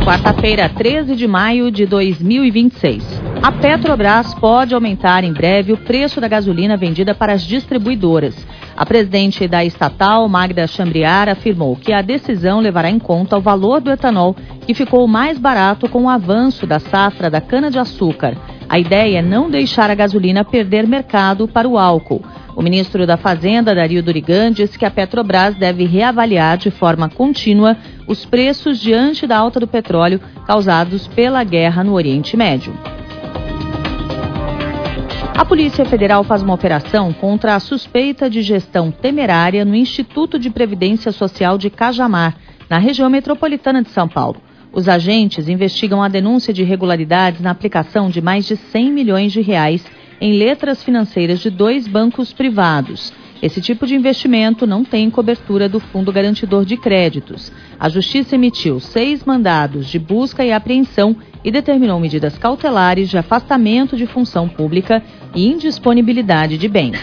Quarta-feira, 13 de maio de 2026. A Petrobras pode aumentar em breve o preço da gasolina vendida para as distribuidoras. A presidente da estatal, Magda Chambriard, afirmou que a decisão levará em conta o valor do etanol, que ficou mais barato com o avanço da safra da cana-de-açúcar. A ideia é não deixar a gasolina perder mercado para o álcool. O ministro da Fazenda, Dario Durigan, disse que a Petrobras deve reavaliar de forma contínua os preços diante da alta do petróleo causados pela guerra no Oriente Médio. A Polícia Federal faz uma operação contra a suspeita de gestão temerária no Instituto de Previdência Social de Cajamar, na região metropolitana de São Paulo. Os agentes investigam a denúncia de irregularidades na aplicação de mais de 100 milhões de reais em letras financeiras de 2 bancos privados. Esse tipo de investimento não tem cobertura do Fundo Garantidor de Créditos. A Justiça emitiu 6 mandados de busca e apreensão e determinou medidas cautelares de afastamento de função pública e indisponibilidade de bens.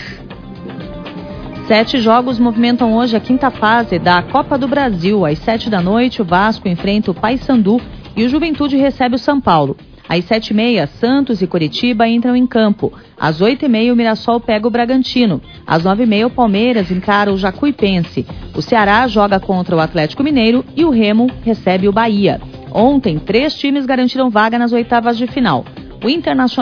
7 jogos movimentam hoje a quinta fase da Copa do Brasil. Às 7h, o Vasco enfrenta o Paysandu e o Juventude recebe o São Paulo. Às 7h30, Santos e Coritiba entram em campo. Às 8h30, o Mirassol pega o Bragantino. Às 9h30, o Palmeiras encara o Jacuipense. O Ceará joga contra o Atlético Mineiro e o Remo recebe o Bahia. Ontem, 3 times garantiram vaga nas oitavas de final. O Internacional